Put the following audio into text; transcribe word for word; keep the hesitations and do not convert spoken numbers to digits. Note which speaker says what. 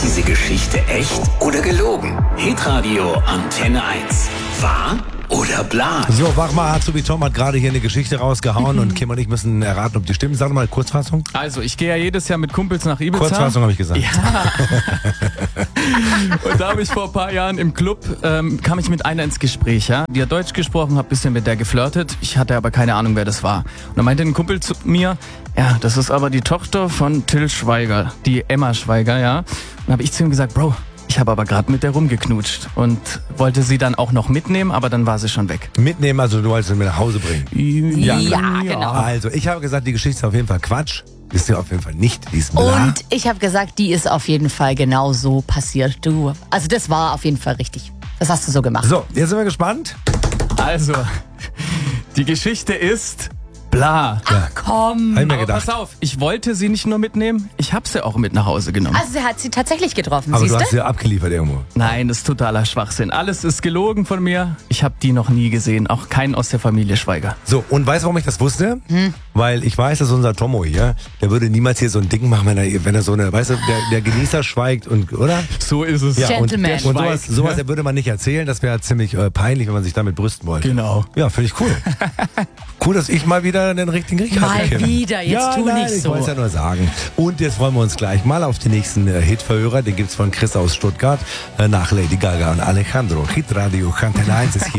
Speaker 1: diese Geschichte echt oder gelogen? Hitradio Antenne eins. Wahr oder bla?
Speaker 2: So, Wachmar Azubi Tom hat gerade hier eine Geschichte rausgehauen und Kim und ich müssen erraten, ob die stimmt. Sag doch mal Kurzfassung.
Speaker 3: Also, ich gehe ja jedes Jahr mit Kumpels nach Ibiza.
Speaker 2: Kurzfassung habe ich gesagt.
Speaker 3: Ja. Und da habe ich vor ein paar Jahren im Club, ähm, kam ich mit einer ins Gespräch, ja. Die hat Deutsch gesprochen, habe ein bisschen mit der geflirtet. Ich hatte aber keine Ahnung, wer das war. Und dann meinte ein Kumpel zu mir, ja, das ist aber die Tochter von Till Schweiger, die Emma Schweiger, ja. Und dann habe ich zu ihm gesagt, Bro, ich habe aber gerade mit der rumgeknutscht und wollte sie dann auch noch mitnehmen, aber dann war sie schon weg.
Speaker 2: Mitnehmen, also du wolltest sie mir nach Hause bringen.
Speaker 4: Ja, ja, genau.
Speaker 2: Also, ich habe gesagt, die Geschichte ist auf jeden Fall Quatsch. Ist ja auf jeden Fall nicht. Die ist bla.
Speaker 4: Und ich habe gesagt, die ist auf jeden Fall genau so passiert. Du, also das war auf jeden Fall richtig. Das hast du so gemacht.
Speaker 2: So, jetzt sind wir gespannt.
Speaker 3: Also, die Geschichte ist bla.
Speaker 4: Ach komm.
Speaker 2: Hab ich mir
Speaker 3: Aber
Speaker 2: gedacht.
Speaker 3: pass auf, ich wollte sie nicht nur mitnehmen, ich habe sie auch mit nach Hause genommen.
Speaker 4: Also sie hat sie tatsächlich getroffen,
Speaker 2: Aber
Speaker 4: siehst
Speaker 2: du
Speaker 4: du?
Speaker 2: hast sie abgeliefert irgendwo.
Speaker 3: Nein, das ist totaler Schwachsinn. Alles ist gelogen von mir. Ich habe die noch nie gesehen, auch keinen aus der Familie Schweiger.
Speaker 2: So, und weißt du, warum ich das wusste?
Speaker 4: Hm.
Speaker 2: Weil ich weiß, dass unser Tomo hier, der würde niemals hier so ein Ding machen, wenn er, wenn er so eine, weißt du, der, der Genießer schweigt und, oder?
Speaker 3: So ist es.
Speaker 2: Ja, und,
Speaker 4: Gentleman.
Speaker 2: und sowas,
Speaker 3: Schweigt,
Speaker 2: sowas
Speaker 3: ja.
Speaker 2: würde man nicht erzählen, das wäre ziemlich äh, peinlich, wenn man sich damit brüsten wollte.
Speaker 3: Genau.
Speaker 2: Ja, finde ich cool. Cool, dass ich mal wieder den richtigen Riech
Speaker 4: Mal
Speaker 2: hatte, Kim.
Speaker 4: wieder, jetzt
Speaker 2: ja,
Speaker 4: tu
Speaker 2: nein,
Speaker 4: nicht
Speaker 2: ich
Speaker 4: so.
Speaker 2: wollte es ja nur sagen. Und jetzt freuen wir uns gleich mal auf den nächsten äh, Hitverhörer, den gibt's von Chris aus Stuttgart, äh, nach Lady Gaga und Alejandro. Hitradio Antenne eins ist hier.